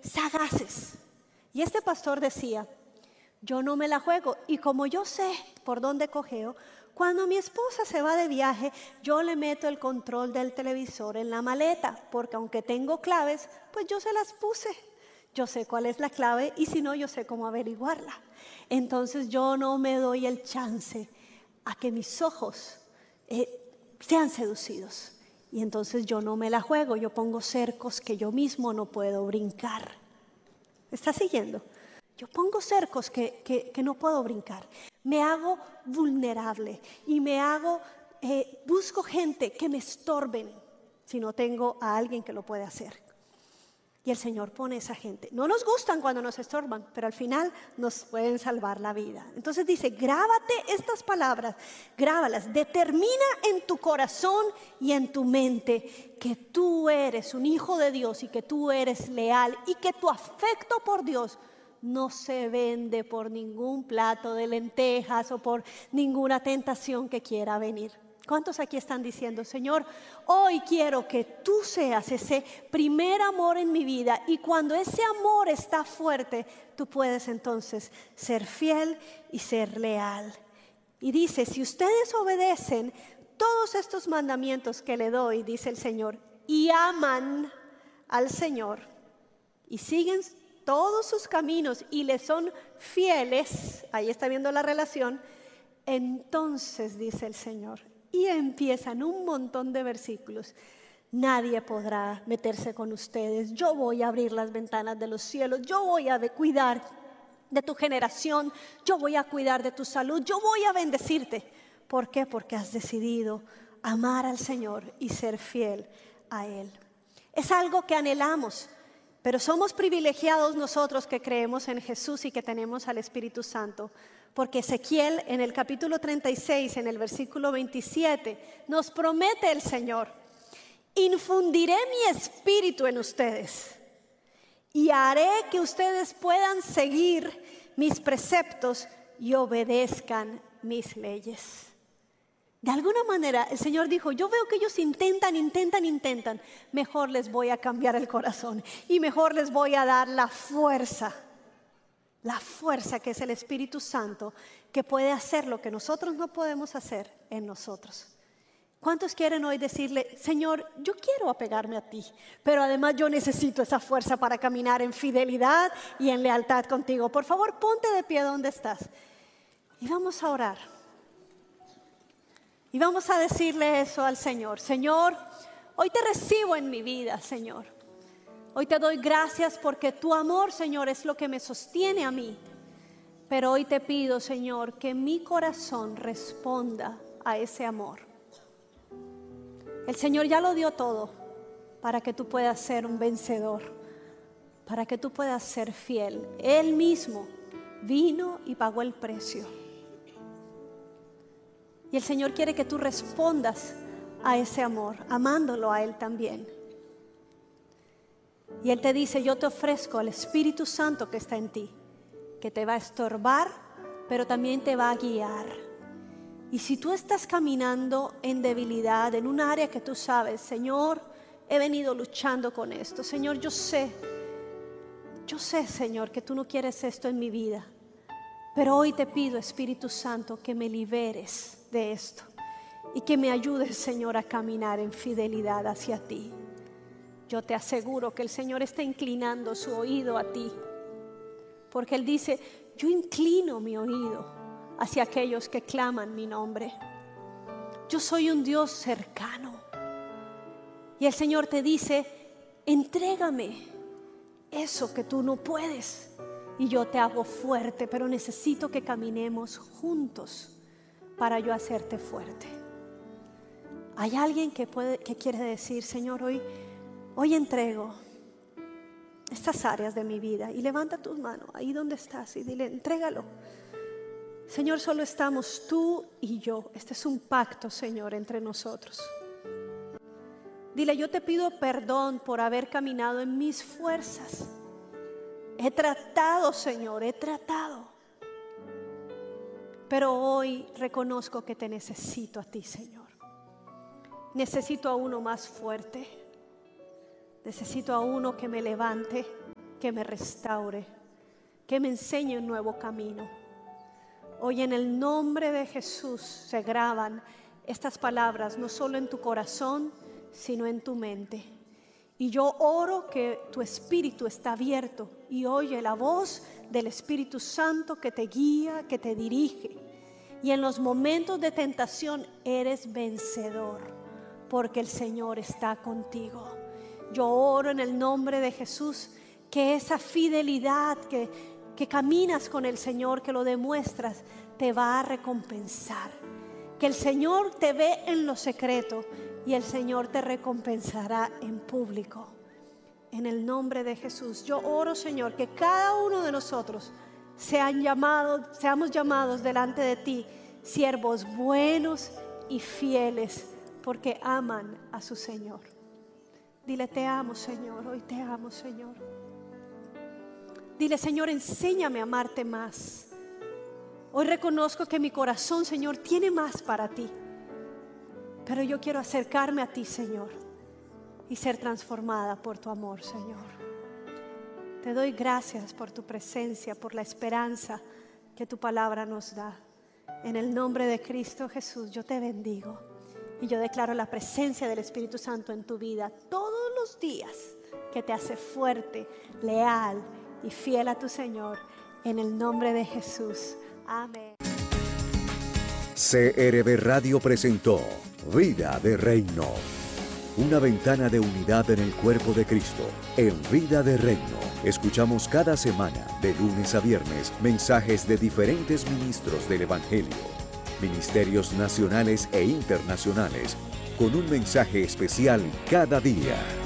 sagaces. Y este pastor decía, yo no me la juego, y como yo sé por dónde cojeo, cuando mi esposa se va de viaje, yo le meto el control del televisor en la maleta, porque aunque tengo claves, pues yo se las puse. Yo sé cuál es la clave y si no, yo sé cómo averiguarla. Entonces yo no me doy el chance a que mis ojos sean seducidos. Y entonces yo no me la juego, yo pongo cercos que yo mismo no puedo brincar. ¿Está siguiendo? Yo pongo cercos que no puedo brincar. Me hago vulnerable y busco gente que me estorben si no tengo a alguien que lo puede hacer. Y el Señor pone esa gente. No nos gustan cuando nos estorban, pero al final nos pueden salvar la vida. Entonces dice, grábate estas palabras, grábalas, determina en tu corazón y en tu mente que tú eres un hijo de Dios y que tú eres leal y que tu afecto por Dios no se vende por ningún plato de lentejas o por ninguna tentación que quiera venir. ¿Cuántos aquí están diciendo, Señor, hoy quiero que tú seas ese primer amor en mi vida y cuando ese amor está fuerte, tú puedes entonces ser fiel y ser leal? Y dice, si ustedes obedecen todos estos mandamientos que le doy, dice el Señor, y aman al Señor y siguen todos sus caminos y le son fieles, ahí está viendo la relación, entonces dice el Señor, y empiezan un montón de versículos, nadie podrá meterse con ustedes, yo voy a abrir las ventanas de los cielos, yo voy a cuidar de tu generación, yo voy a cuidar de tu salud, yo voy a bendecirte. ¿Por qué? Porque has decidido amar al Señor y ser fiel a Él. Es algo que anhelamos. Pero somos privilegiados nosotros que creemos en Jesús y que tenemos al Espíritu Santo. Porque Ezequiel en el capítulo 36, en el versículo 27, nos promete el Señor, infundiré mi espíritu en ustedes y haré que ustedes puedan seguir mis preceptos y obedezcan mis leyes. De alguna manera el Señor dijo, yo veo que ellos intentan, mejor les voy a cambiar el corazón y mejor les voy a dar la fuerza que es el Espíritu Santo, que puede hacer lo que nosotros no podemos hacer en nosotros. ¿Cuántos quieren hoy decirle, Señor, yo quiero apegarme a ti, pero además yo necesito esa fuerza para caminar en fidelidad y en lealtad contigo? Por favor, ponte de pie donde estás y vamos a orar. Y vamos a decirle eso al Señor. Señor, hoy te recibo en mi vida, Señor. Hoy te doy gracias porque tu amor, Señor, es lo que me sostiene a mí. Pero hoy te pido, Señor, que mi corazón responda a ese amor. El Señor ya lo dio todo para que tú puedas ser un vencedor, para que tú puedas ser fiel. Él mismo vino y pagó el precio. Y el Señor quiere que tú respondas a ese amor, amándolo a Él también. Y Él te dice, yo te ofrezco al Espíritu Santo que está en ti, que te va a estorbar, pero también te va a guiar. Y si tú estás caminando en debilidad, en un área que tú sabes, Señor, he venido luchando con esto. Señor, yo sé, Señor, que tú no quieres esto en mi vida. Pero hoy te pido, Espíritu Santo, que me liberes de esto y que me ayudes, Señor, a caminar en fidelidad hacia ti. Yo te aseguro que el Señor está inclinando su oído a ti, porque Él dice, yo inclino mi oído hacia aquellos que claman mi nombre. Yo soy un Dios cercano. Y el Señor te dice, entrégame eso que tú no puedes. Y yo te hago fuerte, pero necesito que caminemos juntos para yo hacerte fuerte. Hay alguien que quiere decir, Señor, hoy entrego estas áreas de mi vida. Y levanta tus manos ahí donde estás y dile, entrégalo. Señor, solo estamos tú y yo. Este es un pacto, Señor, entre nosotros. Dile, yo te pido perdón por haber caminado en mis fuerzas. He tratado, Señor, he tratado. Pero hoy reconozco que te necesito a ti, Señor. Necesito a uno más fuerte. Necesito a uno que me levante, que me restaure, que me enseñe un nuevo camino. Hoy en el nombre de Jesús se graban estas palabras, no solo en tu corazón, sino en tu mente. Y yo oro que tu espíritu está abierto y oye la voz del Espíritu Santo que te guía, que te dirige. Y en los momentos de tentación eres vencedor, porque el Señor está contigo. Yo oro en el nombre de Jesús que esa fidelidad que caminas con el Señor, que lo demuestras, te va a recompensar. Que el Señor te ve en lo secreto y el Señor te recompensará en público. En el nombre de Jesús, yo oro, Señor, que cada uno de nosotros seamos llamados delante de ti, siervos buenos y fieles, porque aman a su Señor. Dile, te amo, Señor, hoy te amo, Señor. Dile, Señor, enséñame a amarte más. Hoy reconozco que mi corazón, Señor, tiene más para ti. Pero yo quiero acercarme a ti, Señor, y ser transformada por tu amor, Señor. Te doy gracias por tu presencia, por la esperanza que tu palabra nos da. En el nombre de Cristo Jesús, yo te bendigo. Y yo declaro la presencia del Espíritu Santo en tu vida todos los días, que te hace fuerte, leal y fiel a tu Señor. En el nombre de Jesús. Amén. CRB Radio presentó Vida de Reino. Una ventana de unidad en el cuerpo de Cristo. En Vida de Reino, escuchamos cada semana, de lunes a viernes, mensajes de diferentes ministros del Evangelio. Ministerios nacionales e internacionales, con un mensaje especial cada día.